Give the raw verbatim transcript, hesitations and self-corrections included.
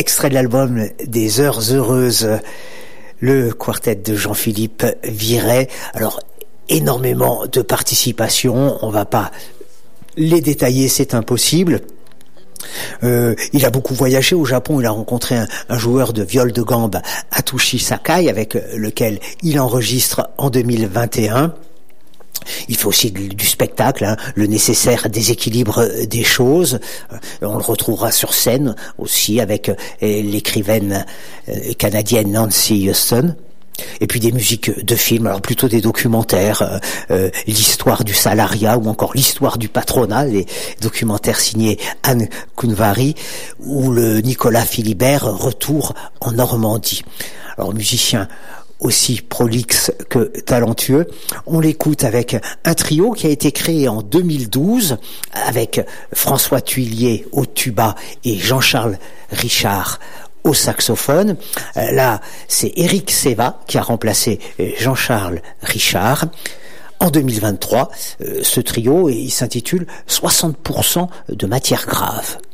extrait de l'album des Heures Heureuses, le quartet de Jean-Philippe Viret. Alors, énormément de participation, on va pas les détailler, c'est impossible. Euh, il a beaucoup voyagé au Japon, il a rencontré un, un joueur de viol de gambe, Atsushi Sakai, avec lequel il enregistre en deux mille vingt et un. Il fait aussi du, du spectacle, hein, le nécessaire déséquilibre des choses. Euh, on le retrouvera sur scène aussi avec euh, l'écrivaine euh, canadienne Nancy Houston. Et puis des musiques de films, alors plutôt des documentaires, euh, euh, l'histoire du salariat ou encore l'histoire du patronat, les documentaires signés Anne Kunvari, ou le Nicolas Philibert, Retour en Normandie. Alors musicien aussi prolixe que talentueux, on l'écoute avec un trio qui a été créé en deux mille douze avec François Thuillier au tuba et Jean-Charles Richard au saxophone. Euh, là, c'est Éric Seva qui a remplacé Jean-Charles Richard. En deux mille vingt-trois, euh, ce trio, il s'intitule soixante pour cent de matière grave.